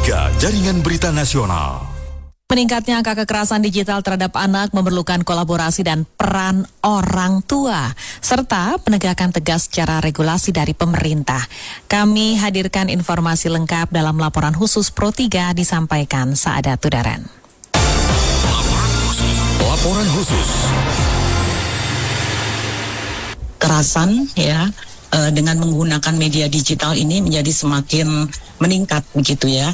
3 Jaringan Berita Nasional. Meningkatnya angka kekerasan digital terhadap anak memerlukan kolaborasi dan peran orang tua, serta penegakan tegas secara regulasi dari pemerintah. Kami hadirkan informasi lengkap dalam laporan khusus Pro 3 disampaikan Saadat Tudaran. Laporan khusus. Kekerasan dengan menggunakan media digital ini menjadi semakin meningkat begitu ya.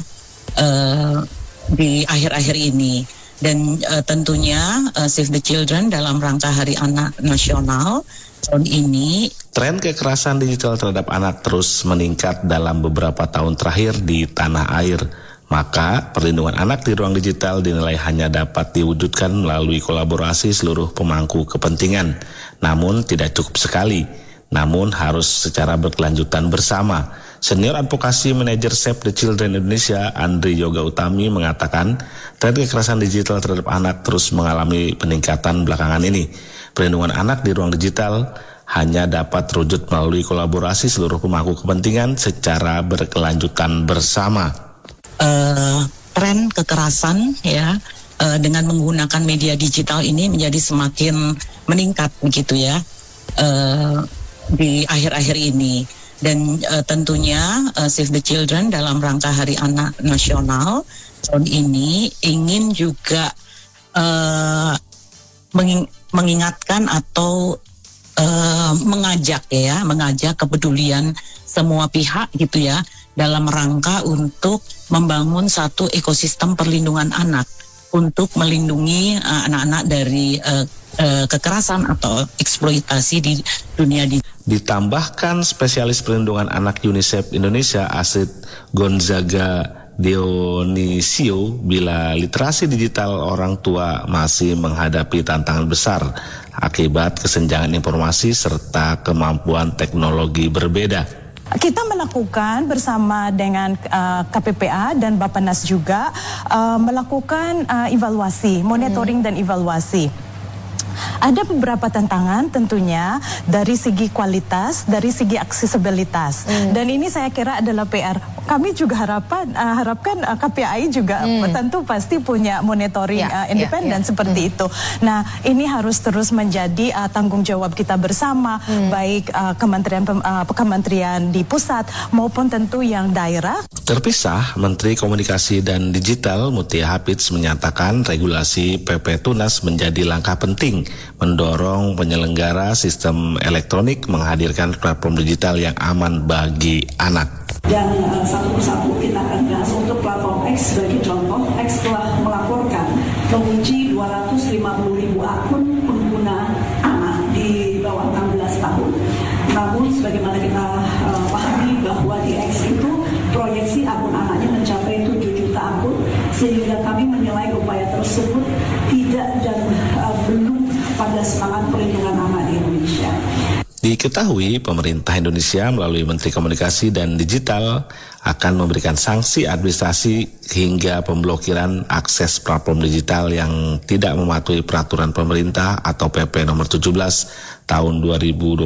Di akhir-akhir ini dan tentunya Save the Children dalam rangka Hari Anak Nasional tahun ini. Tren kekerasan digital terhadap anak terus meningkat dalam beberapa tahun terakhir di tanah air. Maka perlindungan anak di ruang digital dinilai hanya dapat diwujudkan melalui kolaborasi seluruh pemangku kepentingan. Namun tidak cukup sekali, namun harus secara berkelanjutan bersama. Senior Advokasi Manajer Save the Children Indonesia, Andri Yoga Utami mengatakan, tren kekerasan digital terhadap anak terus mengalami peningkatan belakangan ini. Perlindungan anak di ruang digital hanya dapat terwujud melalui kolaborasi seluruh pemangku kepentingan secara berkelanjutan bersama. Tren kekerasan dengan menggunakan media digital ini menjadi semakin meningkat begitu ya di akhir-akhir ini. Dan tentunya Save the Children dalam rangka Hari Anak Nasional tahun ini ingin juga mengingatkan atau mengajak kepedulian semua pihak gitu ya dalam rangka untuk membangun satu ekosistem perlindungan anak untuk melindungi anak-anak dari kekerasan atau eksploitasi di dunia digital. Ditambahkan spesialis perlindungan anak UNICEF Indonesia Astrid Gonzaga Dionisio, bila literasi digital orang tua masih menghadapi tantangan besar akibat kesenjangan informasi serta kemampuan teknologi berbeda. Kita melakukan bersama dengan KPPA dan Bappenas juga melakukan evaluasi, monitoring dan evaluasi. Ada beberapa tantangan tentunya dari segi kualitas, dari segi aksesibilitas. Dan ini saya kira adalah PR. Kami juga harapkan KPAI juga tentu pasti punya monitoring independen seperti itu. Nah, ini harus terus menjadi tanggung jawab kita bersama, baik kementerian di pusat maupun tentu yang daerah. Terpisah, Menteri Komunikasi dan Digital Mutia Hafidz menyatakan regulasi PP Tunas menjadi langkah penting mendorong penyelenggara sistem elektronik menghadirkan platform digital yang aman bagi anak. Dan satu persatu kita akan bahas untuk platform X sebagai contoh. X telah melaporkan menguji 250.000 akun pengguna anak di bawah 16 tahun. Namun sebagaimana kita pahami bahwa di X itu proyeksi akun anaknya mencapai 7 juta akun, sehingga kami menilai upaya tersebut tidak dan belum pada semangat perlindungan anak di Indonesia. Diketahui pemerintah Indonesia melalui Menteri Komunikasi dan Digital akan memberikan sanksi administrasi hingga pemblokiran akses platform digital yang tidak mematuhi peraturan pemerintah atau PP nomor 17 tahun 2021